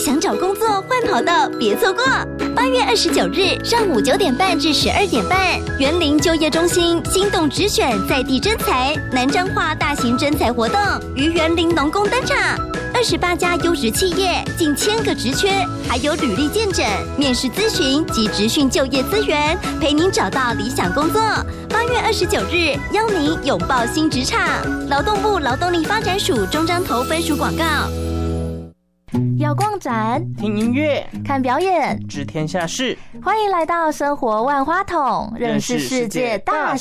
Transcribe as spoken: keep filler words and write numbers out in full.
想找工作换跑道，别错过。八月二十九日上午九点半至十二点半，园林就业中心心动直选在地征才南彰化大型征才活动于园林农工登场。二十八家优质企业，近千个职缺，还有履历见证、面试咨询及职训就业资源，陪您找到理想工作。八月二十九日，邀您拥抱新职场。劳动部劳动力发展署中彰投分署广告。 要逛展、 听音乐、 看表演、 知天下事， 欢迎来到生活万花筒，认识世界大